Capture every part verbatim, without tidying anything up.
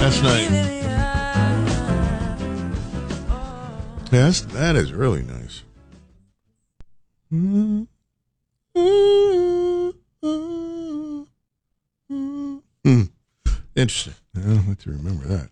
That's nice. Yes, that is really nice. Hmm. Interesting. I'll have to remember that.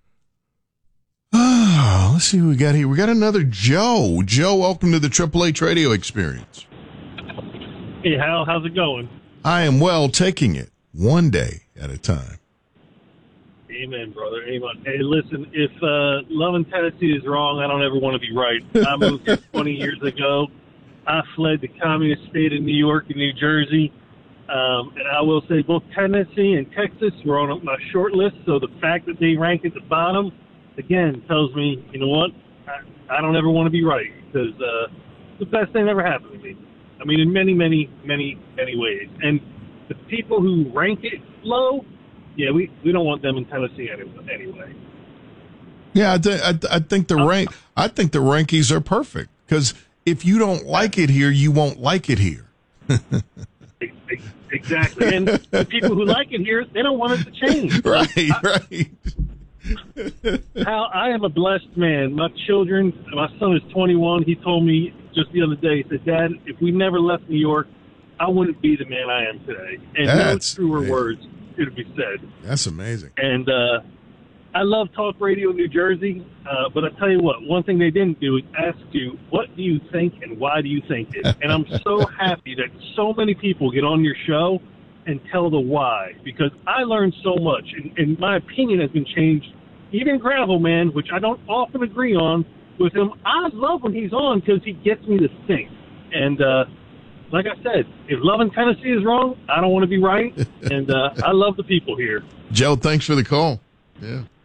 Ah, let's see who we got here. We got another Joe. Joe, welcome to the Triple H Radio Experience. Hey, Hal, how's it going? I am well, taking it one day at a time. Amen, brother. Amen. Hey, listen, if uh, Love in Tennessee is wrong, I don't ever want to be right. I moved here twenty years ago. I fled the communist state of New York and New Jersey. Um, and I will say both Tennessee and Texas were on my short list. So the fact that they rank at the bottom, again, tells me, you know what? I, I don't ever want to be right because uh, it's the best thing that ever happened to me. I mean, in many, many, many, many ways. And the people who rank it low, yeah, we, we don't want them in Tennessee anyway. Yeah, I, th- I, th- I think the rank. I think the rankings are perfect because if you don't like it here, you won't like it here. Exactly, and the people who like it here, they don't want it to change. Right, I, right. Hal, I am a blessed man. My children, my son is twenty-one. He told me just the other day, he said, Dad, if we never left New York, I wouldn't be the man I am today. And That's no truer amazing. words could be said. That's amazing. And uh, I love Talk Radio New Jersey, uh, but I tell you what, one thing they didn't do is ask you, what do you think and why do you think it? And I'm so happy that so many people get on your show and tell the why, because I learned so much, and, and my opinion has been changed. Even Gravel Man, which I don't often agree on with him, I love when he's on because he gets me to think. And uh, like I said, if Love in Tennessee is wrong, I don't want to be right, and uh, I love the people here. Joe, thanks for the call. Yeah.